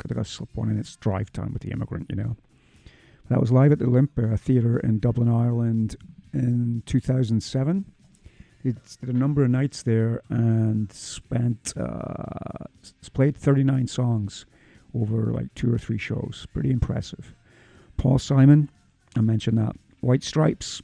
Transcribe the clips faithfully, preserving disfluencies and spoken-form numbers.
Could have got to slip one in. It's Drive Time with the Immigrant, you know. That was live at the Olympia Theatre in Dublin, Ireland in two thousand seven. It's did a number of nights there and spent uh, played thirty-nine songs over like two or three shows. Pretty impressive. Paul Simon, I mentioned that. White Stripes,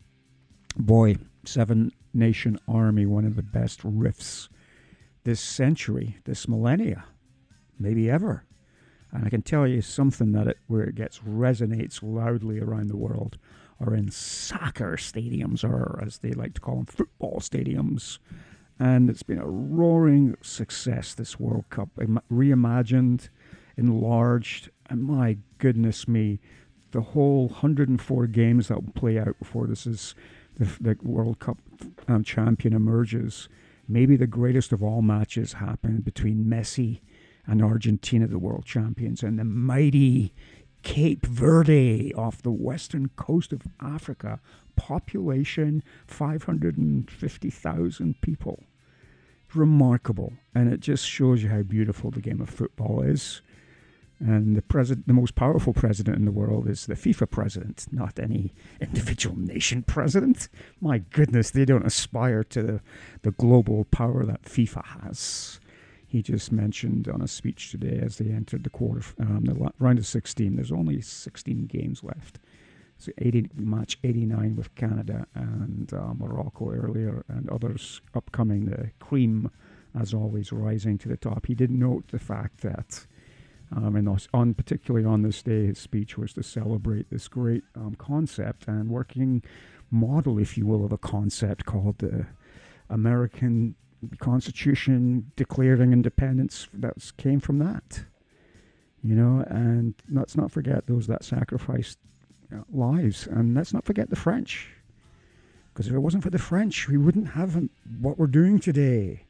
boy, Seven Nation Army, one of the best riffs this century, this millennia, maybe ever. And I can tell you something that it where it gets resonates loudly around the world, or in soccer stadiums, or as they like to call them, football stadiums. And it's been a roaring success, this World Cup. Reimagined, enlarged, and my goodness me, the whole one hundred four games that will play out before this is the, the World Cup um, champion emerges. Maybe the greatest of all matches happen between Messi and Argentina, the world champions, and the mighty Cape Verde off the western coast of Africa. Population five hundred fifty thousand people. Remarkable. And it just shows you how beautiful the game of football is. And the president, the most powerful president in the world is the FIFA president, not any individual nation president. My goodness, they don't aspire to the, the global power that FIFA has. He just mentioned on a speech today as they entered the quarter, um, the round of sixteen. There's only sixteen games left. So eighty match eighty-nine with Canada and uh, Morocco earlier, and others upcoming. The cream, as always, rising to the top. He did note the fact that, um, and on particularly on this day, his speech was to celebrate this great um, concept and working model, if you will, of a concept called the American Constitution declaring independence. That came from that, you know. And let's not forget those that sacrificed uh, lives, and let's not forget the French, because if it wasn't for the French, we wouldn't have um, what we're doing today.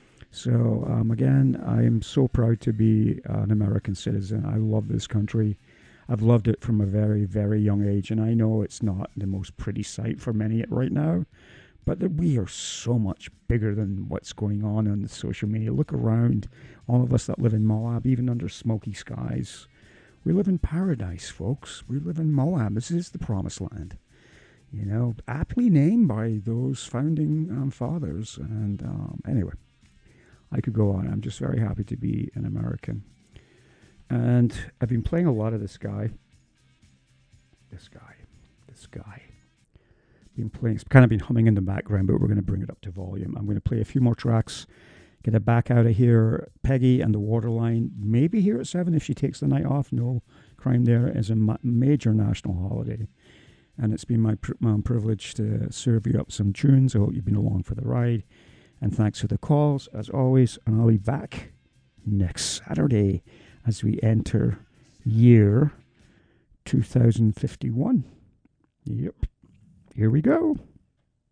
So um, again, I am so proud to be uh, an American citizen. I love this country. I've loved it from a very, very young age, and I know it's not the most pretty sight for many right now. But that we are so much bigger than what's going on on the social media. Look around, all of us that live in Moab, even under smoky skies. We live in paradise, folks. We live in Moab. This is the promised land. You know, aptly named by those founding um, fathers. And um, anyway, I could go on. I'm just very happy to be an American. And I've been playing a lot of this guy. This guy. This guy. Been playing, it's kind of been humming in the background, but we're going to bring it up to volume. I'm going to play a few more tracks, get it back out of here. Peggy and the Waterline, maybe here at seven if she takes the night off. No crime there. Is a ma- major national holiday, and it's been my, pr- my privilege to serve you up some tunes. I hope you've been along for the ride, and thanks for the calls as always. And I'll be back next Saturday as we enter year two thousand fifty-one. Yep. Here we go.